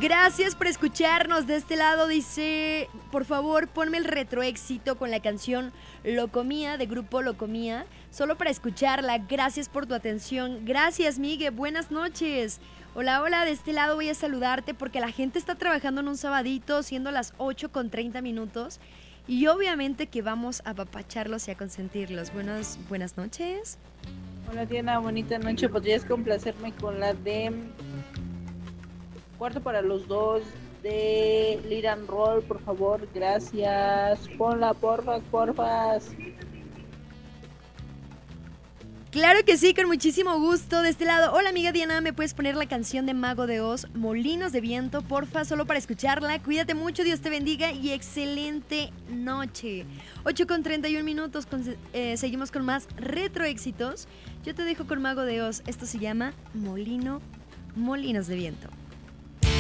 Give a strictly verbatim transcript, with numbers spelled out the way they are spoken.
Gracias por escucharnos. De este lado dice, por favor, ponme el retroéxito con la canción Locomía de Grupo Locomía, solo para escucharla. Gracias por tu atención. Gracias, Migue. Buenas noches. Hola, hola. De este lado voy a saludarte porque la gente está trabajando en un sabadito, siendo las ocho con treinta minutos. Y obviamente que vamos a apapacharlos y a consentirlos. Buenas, buenas noches. Hola, Diana. Bonita noche. ¿Podrías complacerme con la de Cuarto para los Dos de Lead and Roll, por favor? Gracias. Ponla, porfas, porfas. Claro que sí, con muchísimo gusto. De este lado, hola amiga Diana, ¿me puedes poner la canción de Mago de Oz, Molinos de Viento, porfa, solo para escucharla? Cuídate mucho, Dios te bendiga y excelente noche. ocho con treinta y un minutos, con, eh, seguimos con más retro éxitos. Yo te dejo con Mago de Oz, esto se llama Molino, Molinos de Viento.